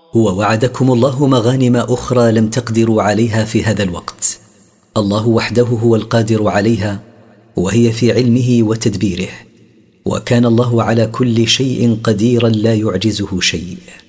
ووعدكم الله مغانم أخرى لم تقدروا عليها في هذا الوقت. الله وحده هو القادر عليها، وهي في علمه وتدبيره، وكان الله على كل شيء قديرا لا يعجزه شيء.